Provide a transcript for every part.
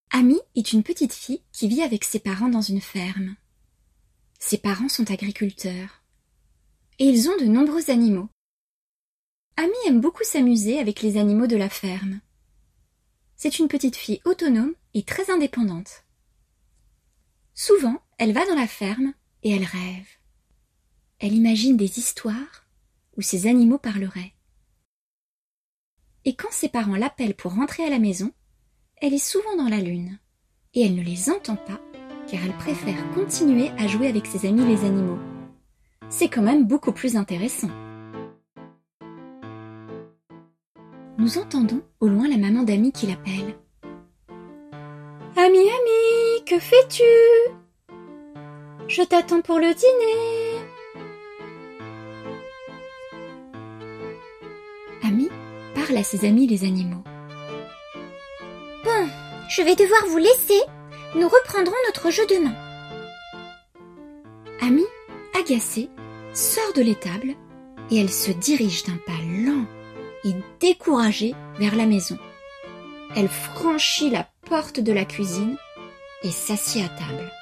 Amy est une petite fille qui vit avec ses parents dans une ferme. Ses parents sont agriculteurs et ils ont de nombreux animaux. Amy aime beaucoup s'amuser avec les animaux de la ferme. C'est une petite fille autonome et très indépendante. Souvent, elle va dans la ferme et elle rêve. Elle imagine des histoires où ces animaux parleraient. Et quand ses parents l'appellent pour rentrer à la maison, elle est souvent dans la lune et elle ne les entend pas car elle préfère continuer à jouer avec ses amis les animaux. C'est quand même beaucoup plus intéressant. Nous entendons au loin la maman d'Amy qui l'appelle. « Amy, Amy, que fais-tu ? Je t'attends pour le dîner. » Amy parle à ses amis les animaux. « Bon, je vais devoir vous laisser. Nous reprendrons notre jeu demain. » Amy, agacée, sort de l'étable et elle se dirige d'un pas lent et découragée vers la maison. Elle franchit la porte de la cuisine et s'assied à table.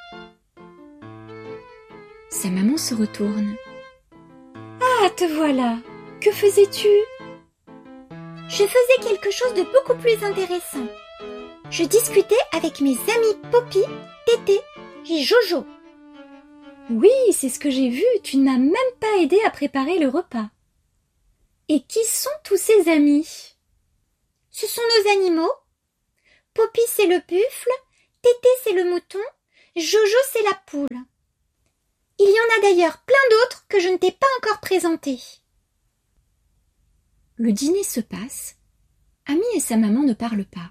Sa maman se retourne. « Ah, te voilà! Que faisais-tu » ? Je faisais quelque chose de beaucoup plus intéressant. Je discutais avec mes amis Poppy, Tété et Jojo. Oui, c'est ce que j'ai vu, tu ne m'as même pas aidé à préparer le repas. Et qui sont tous ces amis ? Ce sont nos animaux. Poppy, c'est le buffle, Tété, c'est le mouton, Jojo, c'est la poule. Il y en a d'ailleurs plein d'autres que je ne t'ai pas encore présentés. Le dîner se passe. Amy et sa maman ne parlent pas.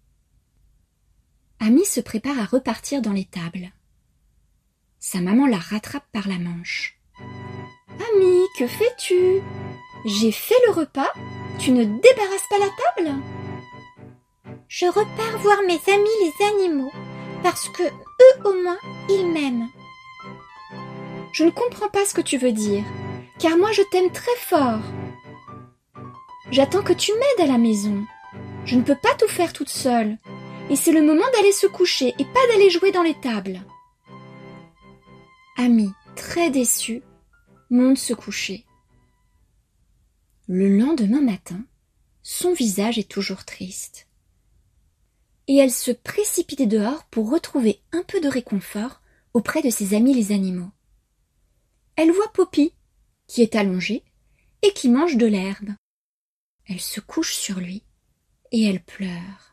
Amy se prépare à repartir dans l'étable. Sa maman la rattrape par la manche. « Amy, que fais-tu ? J'ai fait le repas, tu ne débarrasses pas la table ?» Je repars voir mes amis les animaux, parce que eux au moins, ils m'aiment. Je ne comprends pas ce que tu veux dire, car moi je t'aime très fort. J'attends que tu m'aides à la maison. Je ne peux pas tout faire toute seule, et c'est le moment d'aller se coucher et pas d'aller jouer dans l'étable. Amy, très déçue, monte se coucher. Le lendemain matin, son visage est toujours triste. Et elle se précipite dehors pour retrouver un peu de réconfort auprès de ses amis les animaux. Elle voit Poppy, qui est allongé et qui mange de l'herbe. Elle se couche sur lui et elle pleure.